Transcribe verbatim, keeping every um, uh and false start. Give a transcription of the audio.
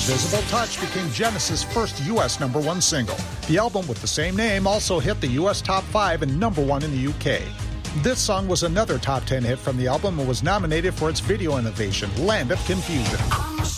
Invisible Touch became Genesis' first U S number one single. The album with the same name also hit the U S top five and number one in the U K. This song was another top ten hit from the album and was nominated for its video innovation, Land of Confusion.